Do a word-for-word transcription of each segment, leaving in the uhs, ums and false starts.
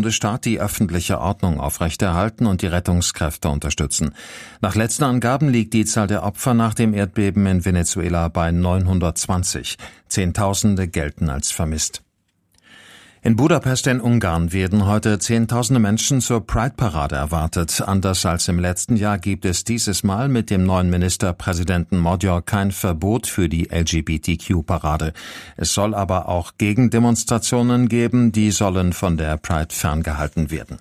Bundesstaat die öffentliche Ordnung aufrechterhalten und die Rettungskräfte unterstützen. Nach letzten Angaben liegt die Zahl der Opfer nach dem Erdbeben in Venezuela bei neunhundertzwanzig. Zehntausende gelten als vermisst. In Budapest in Ungarn werden heute Zehntausende Menschen zur Pride-Parade erwartet. Anders als im letzten Jahr gibt es dieses Mal mit dem neuen Ministerpräsidenten Magyar kein Verbot für die L G B T Q-Parade. Es soll aber auch Gegendemonstrationen geben, die sollen von der Pride ferngehalten werden.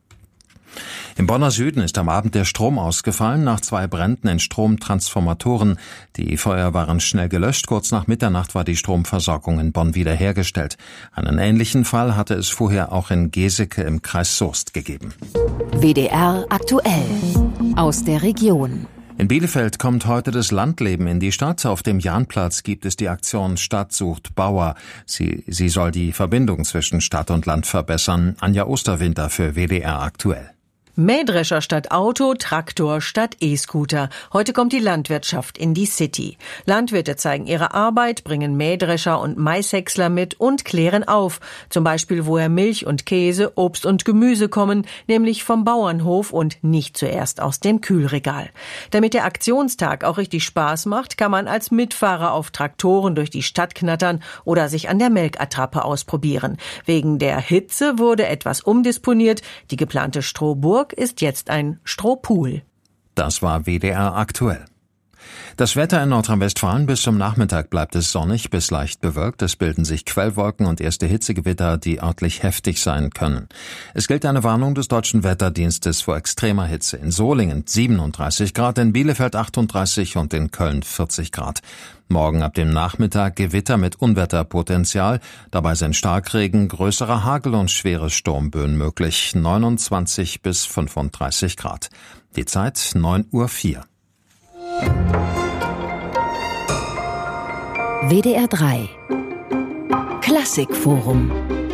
Im Bonner Süden ist am Abend der Strom ausgefallen nach zwei Bränden in Stromtransformatoren. Die Feuer waren schnell gelöscht. Kurz nach Mitternacht war die Stromversorgung in Bonn wiederhergestellt. Einen ähnlichen Fall hatte es vorher auch in Geseke im Kreis Soest gegeben. W D R aktuell aus der Region. In Bielefeld kommt heute das Landleben in die Stadt. Auf dem Jahnplatz gibt es die Aktion Stadt sucht Bauer. Sie, sie soll die Verbindung zwischen Stadt und Land verbessern. Anja Osterwinter für W D R aktuell. Mähdrescher statt Auto, Traktor statt E-Scooter. Heute kommt die Landwirtschaft in die City. Landwirte zeigen ihre Arbeit, bringen Mähdrescher und Maishäcksler mit und klären auf. Zum Beispiel, woher Milch und Käse, Obst und Gemüse kommen, nämlich vom Bauernhof und nicht zuerst aus dem Kühlregal. Damit der Aktionstag auch richtig Spaß macht, kann man als Mitfahrer auf Traktoren durch die Stadt knattern oder sich an der Melkattrappe ausprobieren. Wegen der Hitze wurde etwas umdisponiert. Die geplante Strohburg ist jetzt ein Strohpool. Das war W D R aktuell. Das Wetter in Nordrhein-Westfalen: bis zum Nachmittag bleibt es sonnig bis leicht bewölkt. Es bilden sich Quellwolken und erste Hitzegewitter, die örtlich heftig sein können. Es gilt eine Warnung des Deutschen Wetterdienstes vor extremer Hitze. In Solingen siebenunddreißig Grad, in Bielefeld achtunddreißig und in Köln vierzig Grad. Morgen ab dem Nachmittag Gewitter mit Unwetterpotenzial. Dabei sind Starkregen, größerer Hagel und schwere Sturmböen möglich. neunundzwanzig bis fünfunddreißig Grad. Die Zeit neun Uhr vier. W D R drei Klassikforum.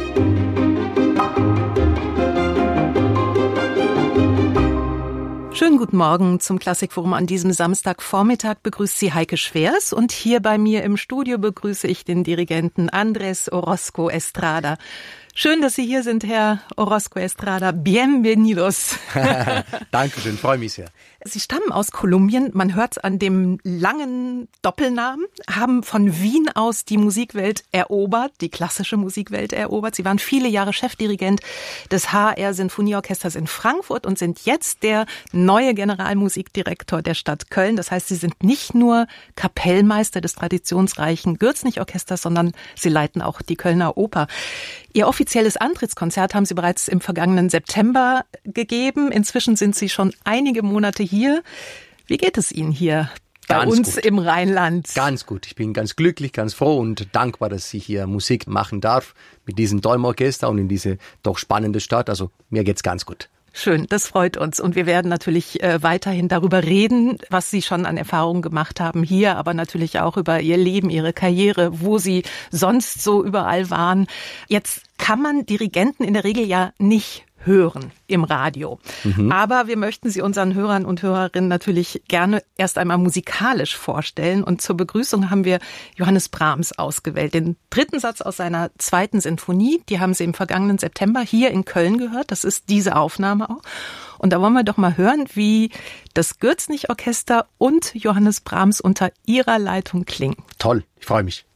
Schönen guten Morgen zum Klassikforum an diesem Samstagvormittag. Begrüßt Sie Heike Schwers und hier bei mir im Studio begrüße ich den Dirigenten Andrés Orozco Estrada. Schön, dass Sie hier sind, Herr Orozco Estrada. Bienvenidos. Dankeschön, freue mich sehr. Sie stammen aus Kolumbien, man hört an dem langen Doppelnamen, haben von Wien aus die Musikwelt erobert, die klassische Musikwelt erobert. Sie waren viele Jahre Chefdirigent des H R Sinfonieorchesters in Frankfurt und sind jetzt der neue Generalmusikdirektor der Stadt Köln. Das heißt, Sie sind nicht nur Kapellmeister des traditionsreichen Gürzenich-Orchesters, sondern Sie leiten auch die Kölner Oper. Ihr offizielles Antrittskonzert haben Sie bereits im vergangenen September gegeben. Inzwischen sind Sie schon einige Monate hier. Wie geht es Ihnen hier bei Ganz uns gut. im Rheinland? Ganz gut. Ich bin ganz glücklich, ganz froh und dankbar, dass ich hier Musik machen darf mit diesem tollen Orchester und in diese doch spannende Stadt. Also mir geht's ganz gut. Schön, das freut uns. Und wir werden natürlich äh, weiterhin darüber reden, was Sie schon an Erfahrungen gemacht haben hier, aber natürlich auch über Ihr Leben, Ihre Karriere, wo Sie sonst so überall waren. Jetzt kann man Dirigenten in der Regel ja nicht hören im Radio. Mhm. Aber wir möchten Sie unseren Hörern und Hörerinnen natürlich gerne erst einmal musikalisch vorstellen. Und zur Begrüßung haben wir Johannes Brahms ausgewählt. Den dritten Satz aus seiner zweiten Sinfonie, die haben Sie im vergangenen September hier in Köln gehört. Das ist diese Aufnahme auch. Und da wollen wir doch mal hören, wie das Gürzenich-Orchester und Johannes Brahms unter Ihrer Leitung klingen. Toll, ich freue mich.